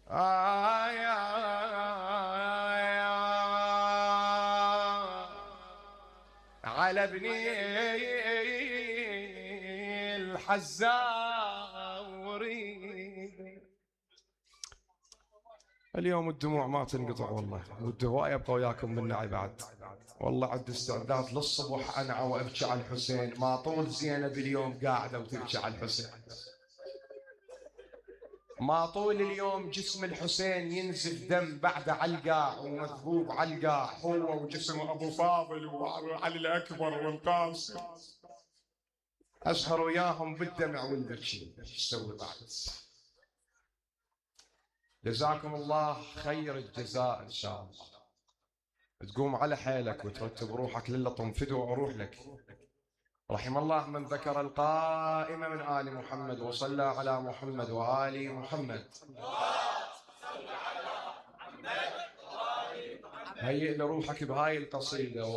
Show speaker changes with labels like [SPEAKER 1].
[SPEAKER 1] على ابني الحزاوري. اليوم الدموع ما تنقطع والله، والدواء يبقى وياكم بالنعي بعد. والله عندي استعداد للصبح انعى وابكي على الحسين. ما طول زينب اليوم قاعده وتبكي على الحسين، ما طول اليوم جسم الحسين ينزف دم بعد علقة ومذبوب علقة، هو وجسم أبو فاضل وعلي الأكبر والقاسم. أسهر وياهم بالدمع والبكي، ايش تسوي بعد؟ جزاكم الله خير الجزاء إن شاء الله. تقوم على حيلك وترتب روحك للطم، فدوى أروح لك. رحم الله من ذكر القائمة من آل محمد وصلى على محمد وآل محمد. هيئ لروحك بهاي القصيدة.